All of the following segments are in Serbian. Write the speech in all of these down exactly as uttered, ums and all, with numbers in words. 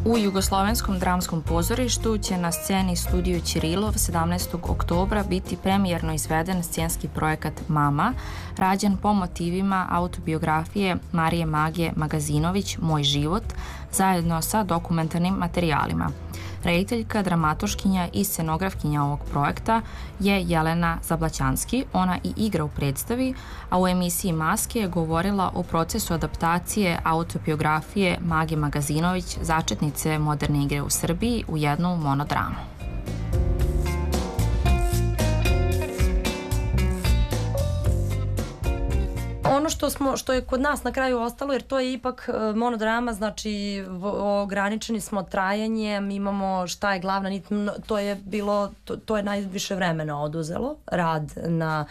U Jugoslovenskom dramskom pozorištu će na sceni Studio Ćirilov sedamnaestog oktobra biti premijerno izveden scenski projekat Mama, rađen po motivima autobiografije Marije Magije Magazinović Moj život, zajedno sa dokumentarnim materijalima. Rediteljka, dramatoškinja i scenografkinja ovog projekta je Jelena Zablaćanski. Ona i igra u predstavi, a u emisiji Maske je govorila o procesu adaptacije autobiografije Magije Magazinović, začetnice moderne igre u Srbiji, u jednu monodramu. Ono što, smo, što je kod nas na kraju ostalo, jer to je ipak monodrama, znači ograničeni smo trajanjem, imamo šta je glavna nit, to je bilo, to, to je najviše vremena oduzelo, rad na,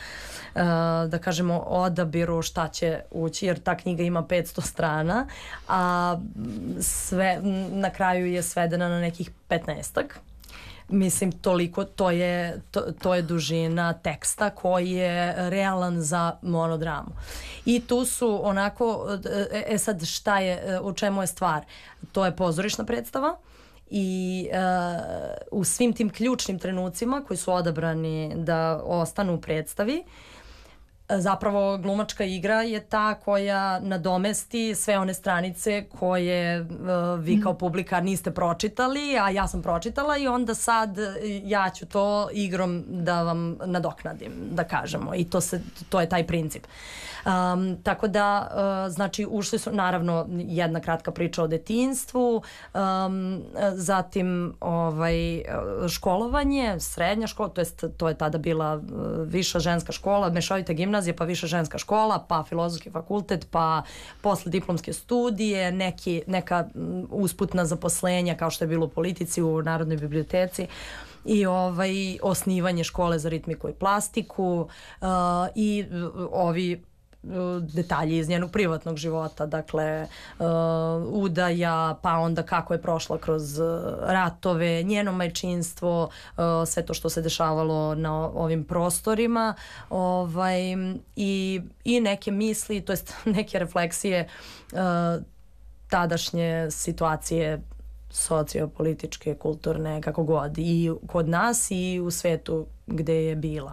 da kažemo, odabiru šta će ući, jer ta knjiga ima petsto strana, a sve, na kraju je svedena na nekih petnaestak. Mislim, toliko, to je, to, to je dužina teksta koji je realan za monodramu. I tu su onako, e sad šta je, u čemu je stvar? To je pozorišna predstava i uh, u svim tim ključnim trenucima koji su odabrani da ostanu u predstavi, zapravo glumačka igra je ta koja nadomesti sve one stranice koje uh, vi kao publika niste pročitali, a ja sam pročitala i onda sad ja ću to igrom da vam nadoknadim, da kažemo. I to, se, to je taj princip. Um, tako da, uh, znači, ušli su, naravno, jedna kratka priča o detinjstvu, um, zatim ovaj, školovanje, srednja škola, to jest to je tada bila uh, viša ženska škola, mešovita gimnazija, pa viša ženska škola, pa filozofski fakultet, pa posle diplomske studije, neki, neka usputna zaposlenja kao što je bilo u politici, u Narodnoj biblioteci i ovaj, osnivanje škole za ritmiku i plastiku uh, i ovi detalji iz njenog privatnog života, dakle uh, udaja, pa onda kako je prošla kroz ratove, njeno majčinstvo, uh, sve to što se dešavalo na ovim prostorima, ovaj, i, i neke misli, to jest neke refleksije uh, tadašnje situacije sociopolitičke, kulturne, kako god, i kod nas i u svetu gde je bila.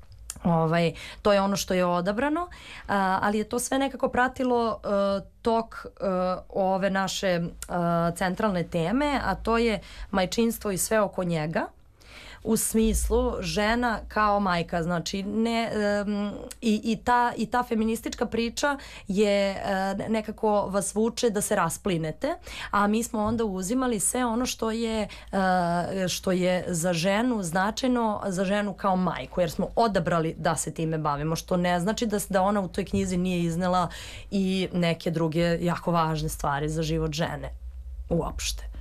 Ovaj, to je ono što je odabrano, uh, ali je to sve nekako pratilo uh, tok uh, ove naše uh, centralne teme, a to je majčinstvo i sve oko njega, u smislu žena kao majka, znači ne, um, i, i, ta, i ta feministička priča je uh, nekako vas vuče da se rasplinete, a mi smo onda uzimali sve ono što je, uh, što je za ženu značajno, za ženu kao majku, jer smo odabrali da se time bavimo, što ne znači da, da ona u toj knjizi nije iznela i neke druge jako važne stvari za život žene uopšte.